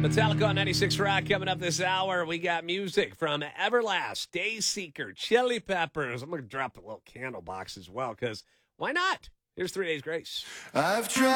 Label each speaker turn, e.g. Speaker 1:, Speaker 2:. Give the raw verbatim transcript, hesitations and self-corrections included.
Speaker 1: Metallica on ninety-six Rock coming up this hour. We got music from Everlast, Dayseeker, Chili Peppers. I'm going to drop a little Candlebox as well because why not? Here's Three Days Grace.
Speaker 2: I've tried.